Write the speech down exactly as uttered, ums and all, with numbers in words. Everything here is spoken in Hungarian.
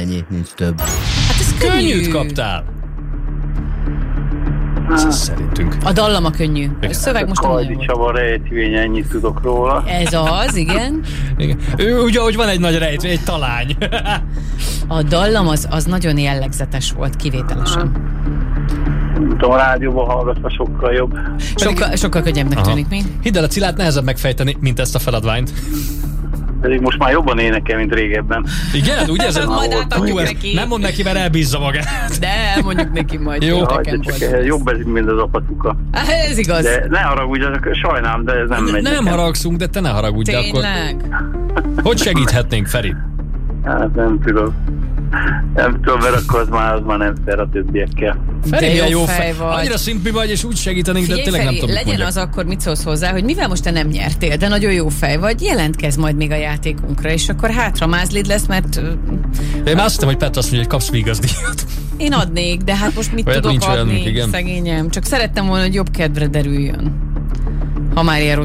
ennyi, nincs több. Hát ez könnyű. Könnyűt kaptál. Ez szerintünk. A dallama a könnyű. A szöveg most nem Kajdi nagyon volt. Csaba rejtvény, ennyit tudok róla. Ez az, igen. Igen. Ő ugye, hogy van egy nagy rejtvény, egy talány. A dallam az, az nagyon jellegzetes volt, kivételesen. Nem tudom, a rádióban hallgatva sokkal jobb. Sokkal, sokkal könnyebbnek Aha. tűnik, mi? Hidd el, a Cilát nehezebb megfejteni, mint ezt a feladványt. Pedig most már jobban énekel, mint régebben. Igen? Úgy érzed? Majd átadjuk Hú, ezt neki. nem mond neki, mert elbízza magát. De elmondjuk neki majd. Jó. pénteken Hagyja, volt. csak jobb ez, mint az apatuka. Ah, ez igaz. De ne haragudj, sajnálom, de ez nem megy. Nem nekem. haragszunk, de te ne haragudj, de akkor Tényleg? hogy segíthetnénk, Feri? Hát nem tudom. Nem tudom, mert akkor az már, az már nem fér a többiekkel. Feri, De milyen jó jó fej fej vagy. Annyira szimpli vagy, és úgy segítenénk, de Figyelj, tényleg nem Feri, tudom, legyen mondjak. az akkor, mit szólsz hozzá, hogy mivel most te nem nyertél, de nagyon jó fej vagy, jelentkezz majd még a játékunkra, és akkor hátra mázlid lesz, mert ö, De én már azt hittem, hogy Petra azt mondja, hogy kapsz vigazdíjat. én adnék, de hát most mit Olyat tudok nincs adni, olyanunk, igen. szegényem. Csak szerettem volna, hogy jobb kedvre derüljön. Ha már ilyen rossz